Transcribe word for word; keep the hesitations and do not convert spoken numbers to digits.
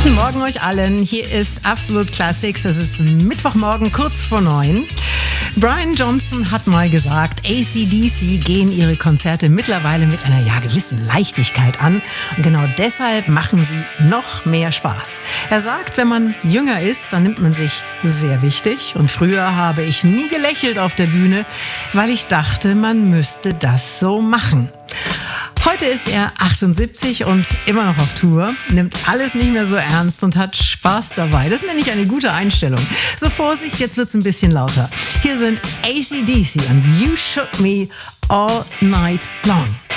Guten Morgen euch allen. Hier ist Absolute Classics. Es ist Mittwochmorgen, kurz vor neun. Brian Johnson hat mal gesagt, A C D C gehen ihre Konzerte mittlerweile mit einer ja gewissen Leichtigkeit an. Und genau deshalb machen sie noch mehr Spaß. Er sagt, wenn man jünger ist, dann nimmt man sich sehr wichtig. Und früher habe ich nie gelächelt auf der Bühne, weil ich dachte, man müsste das so machen. Heute ist er achtundsiebzig und immer noch auf Tour, nimmt alles nicht mehr so ernst und hat Spaß dabei. Das nenne ich eine gute Einstellung. So, Vorsicht, jetzt wird's ein bisschen lauter. Hier sind A C D C und You Shook Me All Night Long.